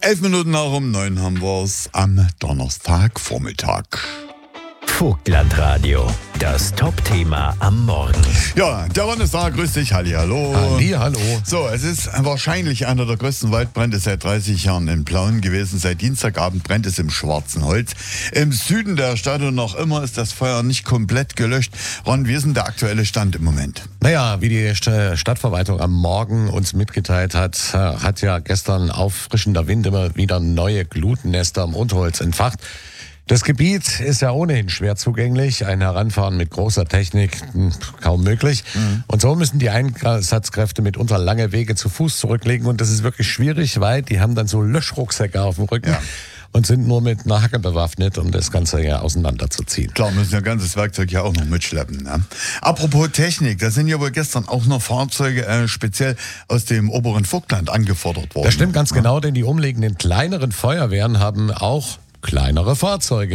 11 Minuten nach um 9 haben wir es am Donnerstagvormittag. Vogtlandradio, das Top-Thema am Morgen. Ja, der Ron ist da, grüß dich, hallo. Hallo. So, es ist wahrscheinlich einer der größten Waldbrände seit 30 Jahren in Plauen gewesen. Seit Dienstagabend brennt es im Schwarzen Holz. Im Süden der Stadt und noch immer ist das Feuer nicht komplett gelöscht. Ron, wie ist denn der aktuelle Stand im Moment? Naja, wie die Stadtverwaltung am Morgen uns mitgeteilt hat, hat ja gestern auffrischender Wind immer wieder neue Glutnester am Unterholz entfacht. Das Gebiet ist ja ohnehin schwer zugänglich, ein Heranfahren mit großer Technik kaum möglich. Und so müssen die Einsatzkräfte mitunter lange Wege zu Fuß zurücklegen und das ist wirklich schwierig, weil die haben dann so Löschrucksäcke auf dem Rücken und sind nur mit einer Hacke bewaffnet, um das Ganze ja auseinanderzuziehen. Klar, müssen ja ganzes Werkzeug ja auch noch mitschleppen. Ne? Apropos Technik, da sind ja wohl gestern auch noch Fahrzeuge speziell aus dem oberen Vogtland angefordert worden. Das stimmt ganz genau, denn die umliegenden kleineren Feuerwehren haben auch kleinere Fahrzeuge.